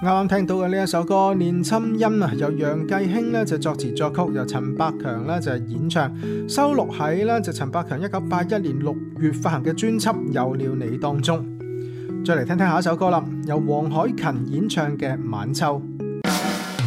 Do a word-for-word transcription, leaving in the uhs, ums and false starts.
啱啱聽到嘅呢一首歌《練親音》啊，由楊繼興咧就作詞作曲，由陳百強咧就係演唱，收錄喺咧就陳百強一九八一年六月發行嘅專輯《有了你》當中。再嚟聽聽下一首歌啦，由黃凱芹演唱嘅《晚秋》。